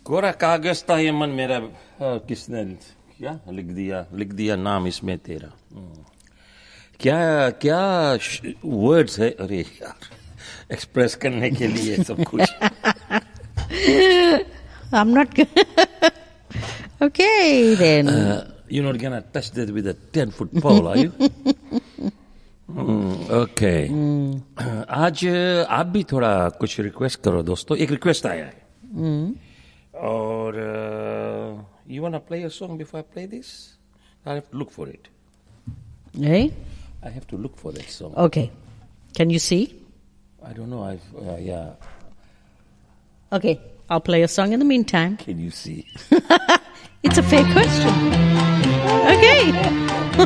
कोरा कागज था ये मन मेरा किसने क्या लिख दिया नाम इसमें तेरा क्या क्या वर्ड्स है अरे यार एक्सप्रेस करने के लिए सब कुछ I'm not okay then. You're not gonna touch that with a 10-foot pole, are you? Okay. आज आप भी थोड़ा कुछ रिक्वेस्ट करो दोस्तों. एक रिक्वेस्ट आया है. और you wanna play a song before I play this? I have to look for it. Hey? I have to look for that song. Okay. Can you see? I don't know. Yeah. Okay. I'll play a song in the meantime. Can you see? It's a fair question. Okay.